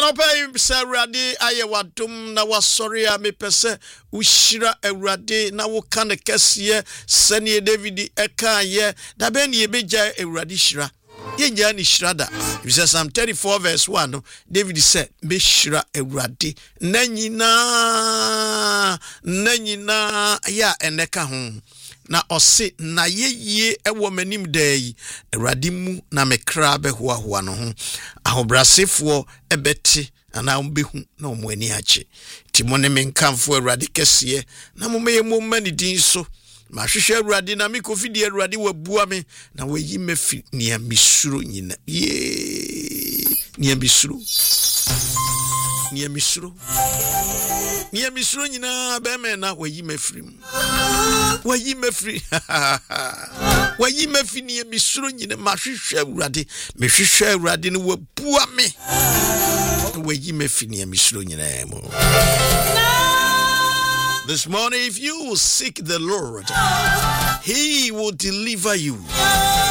Anopay Saradi Ayawadum na wasoria me pese ushira Ewurade na wo kan kesiye sene David eka ye da ben ye beja Ewurade shira ye nya ni shirada. If says Psalm 34 verse 1 David said be shira Ewurade nanyina ya eneka ho na ose na yeye ewo manim dai Ewurade mu na mekra be hoahoa no ho ahobrasefo ebeti ana umbehu na omwani ache timone menkamfo Ewurade kesiye na momeye mani din so mahwehwe Ewurade na mekofidi Ewurade wabua me na wayi mafi nia misuro nyina nia misuro nyina be me na wayi mafrim wayi mafi nia misuro nyina mahwehwe Ewurade mehwehwe Ewurade no wabua me wayi mafi nia misuro nyina mo. This morning, if you will seek the Lord, He will deliver you.